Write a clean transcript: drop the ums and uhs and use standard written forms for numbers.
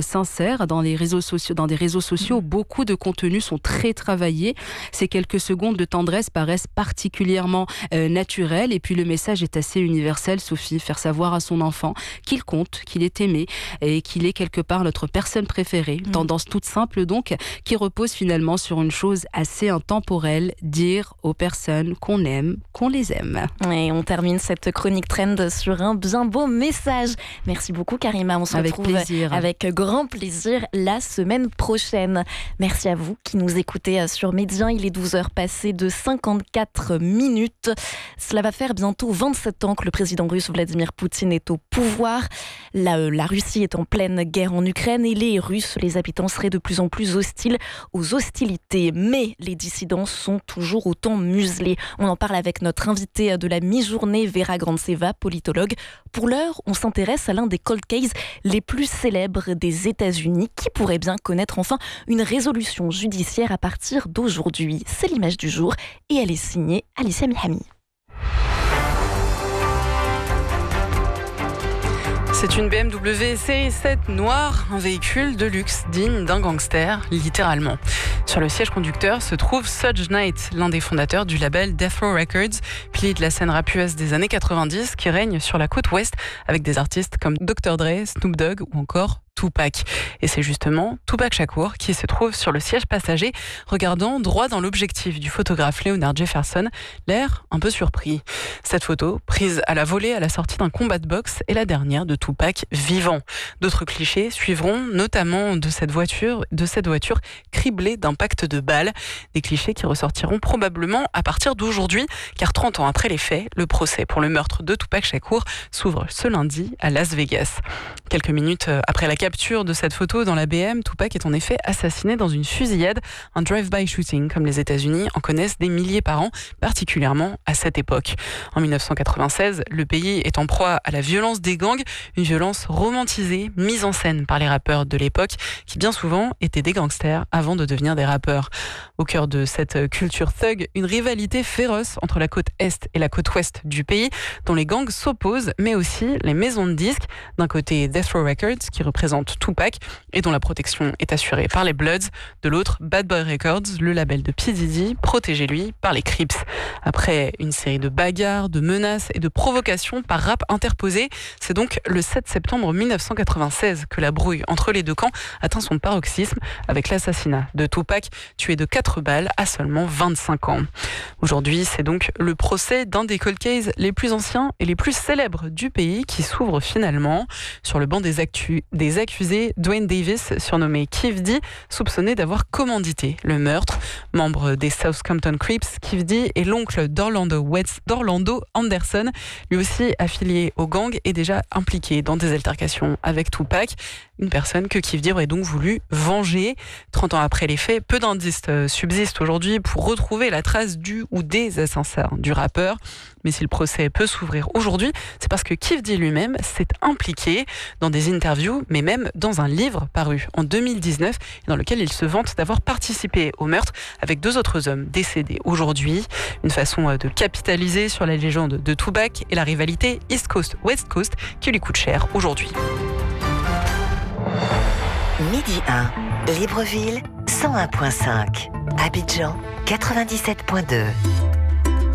sincère dans les réseaux sociaux. Dans des réseaux sociaux, beaucoup de contenus sont très travaillés. Ces quelques secondes de tendresse paraissent particulièrement naturelles. Et puis le message est assez universel, Sophie. Faire savoir à son enfant qu'il compte, qu'il est aimé et qu'il est quelque part notre personne préférée. Une tendance toute simple donc, qui repose finalement sur une chose assez intemporelle, dire aux personnes qu'on aime, qu'on les aime. Et on termine cette chronique trend sur un bien beau message. Merci beaucoup Karima, on se retrouve avec grand plaisir la semaine prochaine. Merci à vous qui nous écoutez sur Média. Il est 12h passé de 54 minutes. Cela va faire bientôt 27 ans que le président russe Vladimir Poutine est au pouvoir. La Russie est en pleine guerre en Ukraine et les Russes, les habitants, seraient de plus en plus hostiles aux hostilités. Mais les dissidents sont toujours autant muselés. On en parle avec notre invitée de la mi-journée, Vera Grantseva, politologue. Pour l'heure, on s'intéresse à l'un des cold cases les plus célèbres des États-Unis qui pourrait bien connaître enfin une résolution judiciaire à partir d'aujourd'hui. C'est l'image du jour et elle est signée Alicia Mihami. C'est une BMW Série 7 noire, un véhicule de luxe digne d'un gangster, littéralement. Sur le siège conducteur se trouve Suge Knight, l'un des fondateurs du label Death Row Records, pilier de la scène rap US des années 90 qui règne sur la côte ouest avec des artistes comme Dr. Dre, Snoop Dogg ou encore Tupac. Et c'est justement Tupac Shakur qui se trouve sur le siège passager, regardant droit dans l'objectif du photographe Leonard Jefferson, l'air un peu surpris. Cette photo, prise à la volée à la sortie d'un combat de boxe, est la dernière de Tupac vivant. D'autres clichés suivront, notamment de cette voiture criblée d'impacts de balles. Des clichés qui ressortiront probablement à partir d'aujourd'hui, car 30 ans après les faits, le procès pour le meurtre de Tupac Shakur s'ouvre ce lundi à Las Vegas. Quelques minutes après la capture de cette photo dans la BM, Tupac est en effet assassiné dans une fusillade, un drive-by shooting comme les États-Unis en connaissent des milliers par an, particulièrement à cette époque. En 1996, le pays est en proie à la violence des gangs, une violence romantisée, mise en scène par les rappeurs de l'époque, qui bien souvent étaient des gangsters avant de devenir des rappeurs. Au cœur de cette culture thug, une rivalité féroce entre la côte est et la côte ouest du pays, dont les gangs s'opposent, mais aussi les maisons de disques. D'un côté, Death Row Records, qui représente Tupac et dont la protection est assurée par les Bloods. De l'autre, Bad Boy Records, le label de P. Diddy, protégé lui par les Crips. Après une série de bagarres, de menaces et de provocations par rap interposé, c'est donc le 7 septembre 1996 que la brouille entre les deux camps atteint son paroxysme avec l'assassinat de Tupac, tué de 4 balles à seulement 25 ans. Aujourd'hui, c'est donc le procès d'un des cold cases les plus anciens et les plus célèbres du pays qui s'ouvre finalement. Sur le banc des accusés, Dwayne Davis, surnommé Kif D, soupçonné d'avoir commandité le meurtre. Membre des South Compton Crips, Kif D est l'oncle d'Orlando Anderson, lui aussi affilié au gang et déjà impliqué dans des altercations avec Tupac. Une personne que Kif D aurait donc voulu venger. 30 ans après les faits, peu d'indices subsistent aujourd'hui pour retrouver la trace du ou des assassins du rappeur. Mais si le procès peut s'ouvrir aujourd'hui, c'est parce que Kif D lui-même s'est impliqué dans des interviews, mais même dans un livre paru en 2019, dans lequel il se vante d'avoir participé au meurtre avec 2 autres hommes décédés aujourd'hui. Une façon de capitaliser sur la légende de Tupac et la rivalité East Coast-West Coast qui lui coûte cher aujourd'hui. Midi 1, Libreville 101.5, Abidjan 97.2.